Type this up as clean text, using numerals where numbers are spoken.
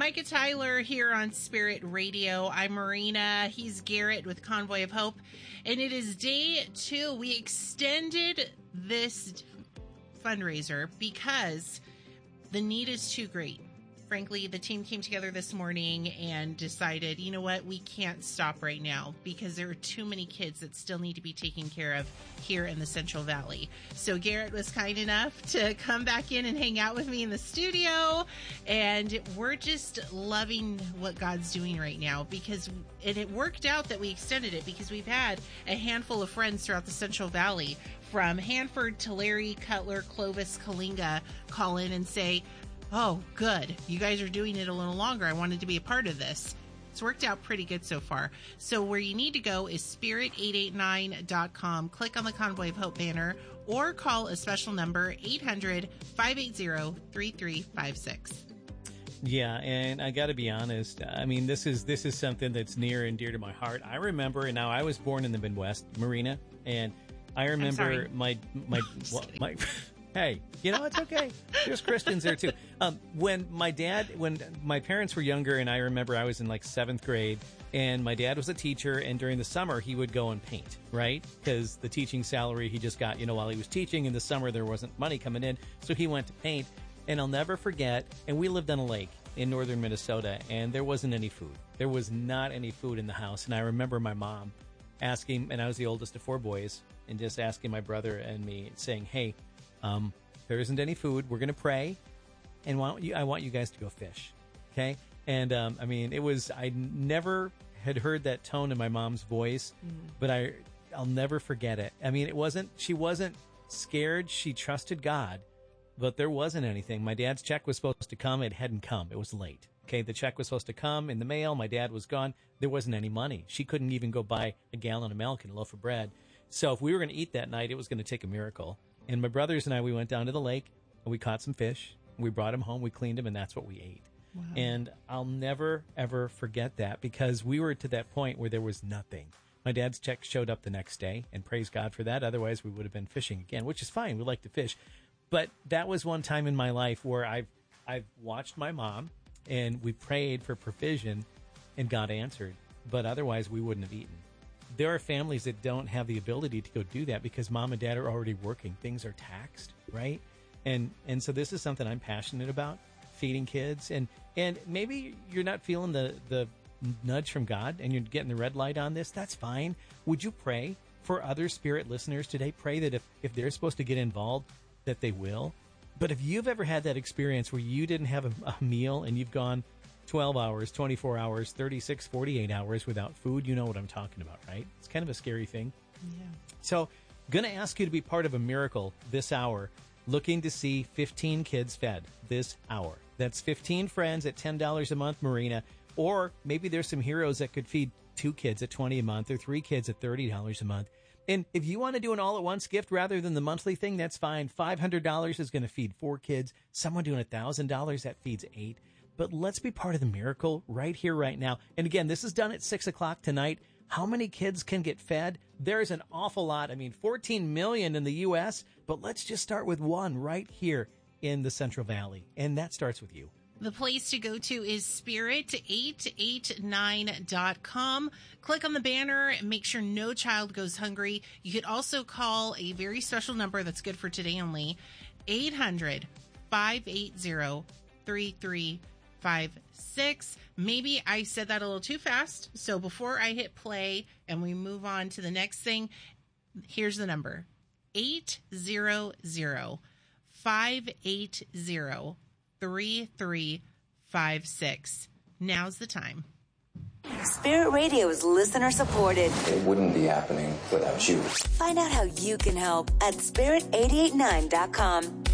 Micah Tyler here on Spirit Radio. I'm Marina. He's Garrett with Convoy of Hope. And it is day 2. We extended this fundraiser because the need is too great. Frankly, the team came together this morning and decided, you know what, we can't stop right now because there are too many kids that still need to be taken care of here in the Central Valley. So Garrett was kind enough to come back in and hang out with me in the studio, and we're just loving what God's doing right now because it worked out that we extended it because we've had a handful of friends throughout the Central Valley from Hanford, Tulare, Cutler, Clovis, Kalinga call in and say, oh, good. You guys are doing it a little longer. I wanted to be a part of this. It's worked out pretty good so far. So where you need to go is spirit889.com. Click on the Convoy of Hope banner or call a special number 800-580-3356. Yeah, and I got to be honest. I mean, this is something that's near and dear to my heart. I remember, and now I was born in the Midwest, Marina, and I remember my Hey, you know, it's okay. There's Christians there too. When my parents were younger, and I remember I was in like 7th grade, and my dad was a teacher, and during the summer he would go and paint, right? Because the teaching salary he just got, while he was teaching in the summer, there wasn't money coming in, so he went to paint. And I'll never forget, and we lived on a lake in northern Minnesota, and there wasn't any food. There was not any food in the house. And I remember my mom asking, and I was the oldest of 4 boys, and just asking my brother and me, saying, hey, there isn't any food. We're going to pray, and I want you guys to go fish, okay? And I never had heard that tone in my mom's voice, but I'll never forget it. I mean, she wasn't scared. She trusted God, but there wasn't anything. My dad's check was supposed to come. It hadn't come. It was late. Okay, the check was supposed to come in the mail. My dad was gone. There wasn't any money. She couldn't even go buy a gallon of milk and a loaf of bread. So if we were going to eat that night, it was going to take a miracle. And my brothers and I, we went down to the lake, and we caught some fish. We brought them home, we cleaned them, and that's what we ate. Wow. And I'll never, ever forget that because we were to that point where there was nothing. My dad's check showed up the next day, and praise God for that. Otherwise, we would have been fishing again, which is fine. We like to fish. But that was one time in my life where I've watched my mom, and we prayed for provision, and God answered. But otherwise, we wouldn't have eaten. There are families that don't have the ability to go do that because mom and dad are already working. Things are taxed, right? And so this is something I'm passionate about, feeding kids. And maybe you're not feeling the nudge from God and you're getting the red light on this. That's fine. Would you pray for other Spirit listeners today? Pray that if they're supposed to get involved, that they will. But if you've ever had that experience where you didn't have a meal and you've gone 12 hours, 24 hours, 36, 48 hours without food, you know what I'm talking about, right? It's kind of a scary thing. Yeah. So, going to ask you to be part of a miracle this hour, looking to see 15 kids fed this hour. That's 15 friends at $10 a month, Marina. Or maybe there's some heroes that could feed 2 kids at $20 a month or 3 kids at $30 a month. And if you want to do an all-at-once gift rather than the monthly thing, that's fine. $500 is going to feed 4 kids. Someone doing $1,000, that feeds 8. But let's be part of the miracle right here, right now. And again, this is done at 6 o'clock tonight. How many kids can get fed? There's an awful lot. 14 million in the U.S., but let's just start with 1 right here in the Central Valley. And that starts with you. The place to go to is spirit889.com. Click on the banner and make sure no child goes hungry. You could also call a very special number that's good for today only, 800-580-3356. Maybe I said that a little too fast. So before I hit play and we move on to the next thing, here's the number, 800-580-3356. Now's the time. Spirit Radio is listener supported. It wouldn't be happening without you. Find out how you can help at spirit889.com.